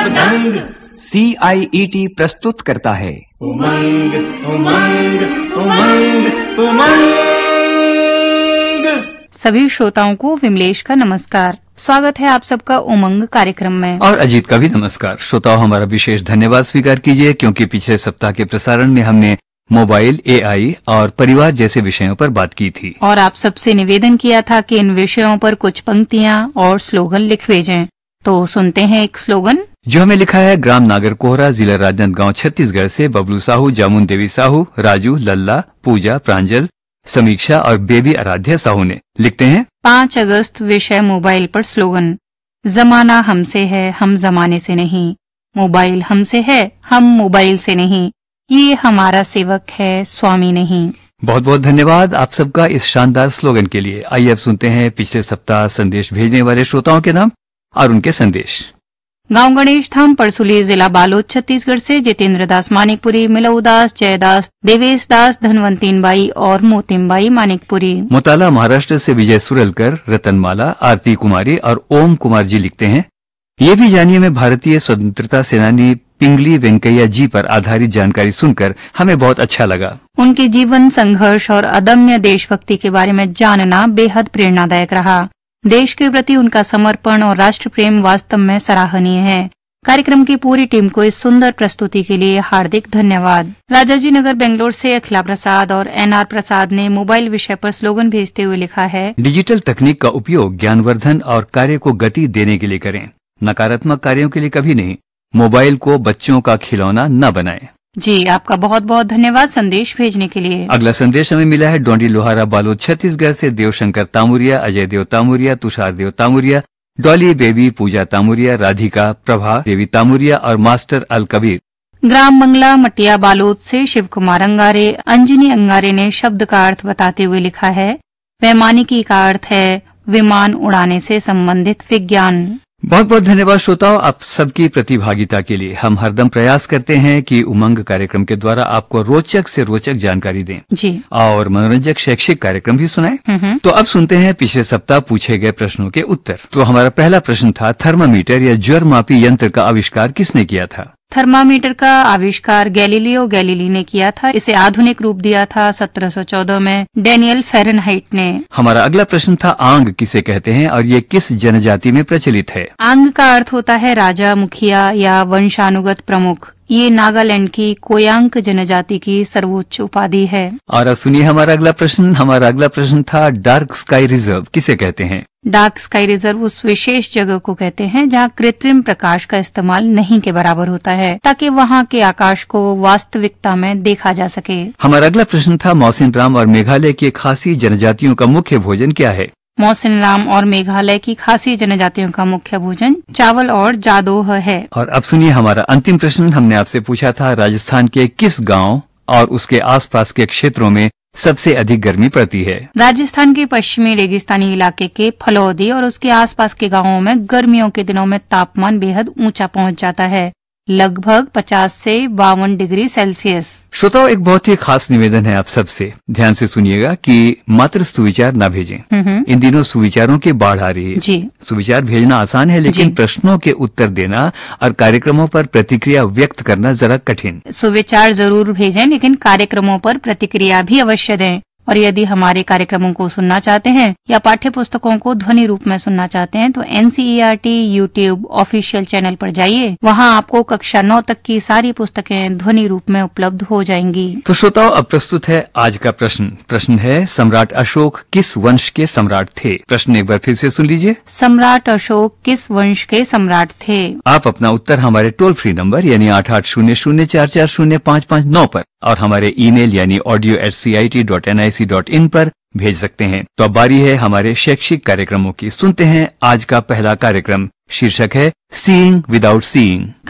मृदंग। CIET प्रस्तुत करता है उमंग उमंग उमंग उमंग। सभी श्रोताओं को विमलेश का नमस्कार। स्वागत है आप सबका उमंग कार्यक्रम में। और अजीत का भी नमस्कार। श्रोताओं, हमारा विशेष धन्यवाद स्वीकार कीजिए क्योंकि पिछले सप्ताह के प्रसारण में हमने मोबाइल, AI और परिवार जैसे विषयों पर बात की थी और आप सबसे निवेदन किया था कि इन विषयों पर कुछ पंक्तियां और स्लोगन लिख भेजें। तो सुनते हैं एक स्लोगन जो हमें लिखा है ग्राम नागर कोहरा, जिला राजनांदगांव, छत्तीसगढ़ से बबलू साहू, जामुन देवी साहू, राजू, लल्ला, पूजा, प्रांजल, समीक्षा और बेबी आराध्या साहू ने। लिखते हैं 5 अगस्त विषय मोबाइल पर स्लोगन। जमाना हमसे है, हम जमाने से नहीं। मोबाइल हमसे है, हम मोबाइल से नहीं। ये हमारा सेवक है, स्वामी नहीं। बहुत बहुत धन्यवाद आप सबका इस शानदार स्लोगन के लिए। आइए अब सुनते हैं पिछले सप्ताह संदेश भेजने वाले श्रोताओं के नाम और उनके संदेश। गांव गणेश धाम, परसुली, जिला बालोद, छत्तीसगढ़ से जितेंद्र दास मानिकपुरी, मिलऊ दास, जयदास, देवेश दास, धनवंतीन बाई और मोतिम बाई मानिकपुरी। मोताला, महाराष्ट्र से विजय सुरलकर, रतनमाला, आरती कुमारी और ओम कुमार जी लिखते हैं ये भी जानिए में भारतीय स्वतंत्रता सेनानी पिंगली वेंकैया जी पर आधारित जानकारी सुनकर हमें बहुत अच्छा लगा। उनके जीवन, संघर्ष और अदम्य देशभक्ति के बारे में जानना बेहद प्रेरणादायक रहा। देश के प्रति उनका समर्पण और राष्ट्र प्रेम वास्तव में सराहनीय है। कार्यक्रम की पूरी टीम को इस सुंदर प्रस्तुति के लिए हार्दिक धन्यवाद। राजाजी नगर, बेंगलोर से अखिला प्रसाद और NR प्रसाद ने मोबाइल विषय पर स्लोगन भेजते हुए लिखा है डिजिटल तकनीक का उपयोग ज्ञानवर्धन और कार्य को गति देने के लिए करें, नकारात्मक कार्यों के लिए कभी नहीं। मोबाइल को बच्चों का खिलौना न बनाएं। जी, आपका बहुत बहुत धन्यवाद संदेश भेजने के लिए। अगला संदेश हमें मिला है डोंडी लोहारा, बालोद, छत्तीसगढ़ से देवशंकर तामुरिया, अजय देव तामुरिया, तुषार देव तामुरिया, डॉली बेबी, पूजा तामुरिया, राधिका, प्रभा देवी तामुरिया और मास्टर अल कबीर। ग्राम मंगला, मटिया, बालोद से शिव कुमार अंगारे, अंजनी अंगारे ने शब्द का अर्थ बताते हुए लिखा है वैमानिकी का अर्थ है विमान उड़ाने से संबंधित विज्ञान। बहुत बहुत धन्यवाद श्रोताओं आप सबकी प्रतिभागिता के लिए। हम हरदम प्रयास करते हैं कि उमंग कार्यक्रम के द्वारा आपको रोचक से रोचक जानकारी दें जी और मनोरंजक शैक्षिक कार्यक्रम भी सुनाएं। तो अब सुनते हैं पिछले सप्ताह पूछे गए प्रश्नों के उत्तर। तो हमारा पहला प्रश्न था थर्मामीटर या ज्वर मापी यंत्र का आविष्कार किसने किया था? थर्मामीटर का आविष्कार गैलीलियो गैलीली ने किया था। इसे आधुनिक रूप दिया था 1714 में डैनियल फ़ारेनहाइट ने। हमारा अगला प्रश्न था आंग किसे कहते हैं और ये किस जनजाति में प्रचलित है? आंग का अर्थ होता है राजा, मुखिया या वंशानुगत प्रमुख। ये नागालैंड की कोयांक जनजाति की सर्वोच्च उपाधि है। और अब सुनिए हमारा अगला प्रश्न था डार्क स्काई रिजर्व किसे कहते हैं? डार्क स्काई रिजर्व उस विशेष जगह को कहते हैं जहाँ कृत्रिम प्रकाश का इस्तेमाल नहीं के बराबर होता है ताकि वहाँ के आकाश को वास्तविकता में देखा जा सके। हमारा अगला प्रश्न था मौसिन राम और मेघालय की खासी जनजातियों का मुख्य भोजन क्या है? मौसिन राम और मेघालय की खासी जनजातियों का मुख्य भोजन चावल और जादोह है। और अब सुनिए हमारा अंतिम प्रश्न। हमने आपसे पूछा था राजस्थान के किस गांव और उसके आसपास के क्षेत्रों में सबसे अधिक गर्मी पड़ती है? राजस्थान के पश्चिमी रेगिस्तानी इलाके के फलौदी और उसके आसपास के गांवों में गर्मियों के दिनों में तापमान बेहद ऊंचा पहुंच जाता है, लगभग 50 से 52 डिग्री सेल्सियस। श्रोताओं एक बहुत ही खास निवेदन है आप सबसे, ध्यान से सुनिएगा कि मात्र सुविचार न भेजें। इन दिनों सुविचारों की बाढ़ आ रही है जी। सुविचार भेजना आसान है लेकिन प्रश्नों के उत्तर देना और कार्यक्रमों पर प्रतिक्रिया व्यक्त करना जरा कठिन। सुविचार जरूर भेजें लेकिन कार्यक्रमों पर प्रतिक्रिया भी अवश्य दें। और यदि हमारे कार्यक्रमों को सुनना चाहते हैं या पाठ्य पुस्तकों को ध्वनि रूप में सुनना चाहते हैं तो NCERT YouTube ऑफिशियल चैनल पर जाइए। वहां आपको कक्षा 9 तक की सारी पुस्तकें ध्वनि रूप में उपलब्ध हो जाएंगी। तो श्रोताओं अब प्रस्तुत है आज का प्रश्न है सम्राट अशोक किस वंश के सम्राट थे? प्रश्न एक बार फिर से सुन लीजिए। सम्राट अशोक किस वंश के सम्राट थे? आप अपना उत्तर हमारे टोल फ्री नंबर यानी 8800440559 पर और हमारे ईमेल यानी audio@cit.nic.in पर भेज सकते हैं। तो अब बारी है हमारे शैक्षिक कार्यक्रमों की। सुनते हैं आज का पहला कार्यक्रम। शीर्षक है सीइंग विदाउट सीइंग।